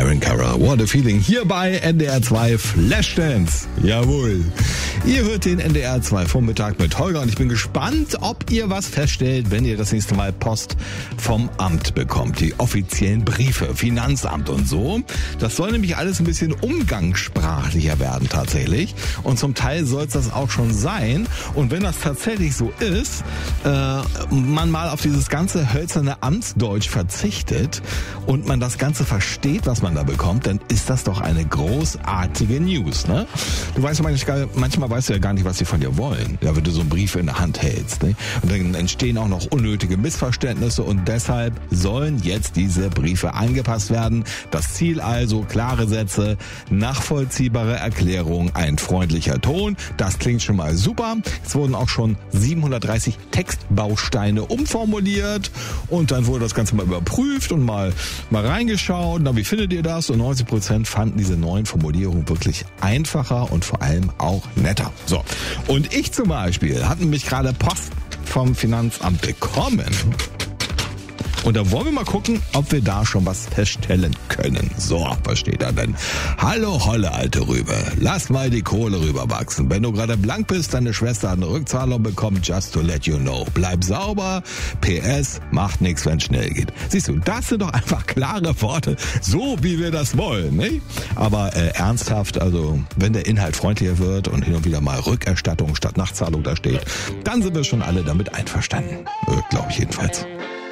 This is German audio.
Aaron Carroll, What a Feeling, hier bei NDR 2 Flashdance. Jawohl. Ihr hört den NDR 2 Vormittag mit Holger und ich bin gespannt, ob ihr was feststellt, wenn ihr das nächste Mal Post vom Amt bekommt. Die offiziellen Briefe, Finanzamt und so. Das soll nämlich alles ein bisschen umgangssprachlicher werden tatsächlich. Und zum Teil soll es das auch schon sein. Und wenn das tatsächlich so ist, man mal auf dieses ganze hölzerne Amtsdeutsch verzichtet und man das Ganze versteht, was man da bekommt, dann ist das doch eine großartige News, ne? Du weißt manchmal weißt du ja gar nicht, was sie von dir wollen, ja, wenn du so einen Brief in der Hand hältst, ne? Und dann entstehen auch noch unnötige Missverständnisse und deshalb sollen jetzt diese Briefe angepasst werden. Das Ziel also, klare Sätze, nachvollziehbare Erklärung, ein freundlicher Ton. Das klingt schon mal super. Es wurden auch schon 730 Textbausteine umformuliert und dann wurde das Ganze mal überprüft und mal reingeschaut. Na, wie findet ihr das? Und 90% fanden diese neuen Formulierungen wirklich einfacher und vor allem auch netter. So. Und ich zum Beispiel hatte nämlich gerade Post vom Finanzamt bekommen. Und da wollen wir mal gucken, ob wir da schon was feststellen können. So, was steht da denn? Hallo Holle, alte Rübe. Lass mal die Kohle rüberwachsen. Wenn du gerade blank bist, deine Schwester hat eine Rückzahlung bekommen, just to let you know. Bleib sauber. PS, macht nichts, wenn es schnell geht. Siehst du, das sind doch einfach klare Worte, so wie wir das wollen, ne? Aber ernsthaft, also wenn der Inhalt freundlicher wird und hin und wieder mal Rückerstattung statt Nachzahlung da steht, dann sind wir schon alle damit einverstanden. Glaube ich jedenfalls.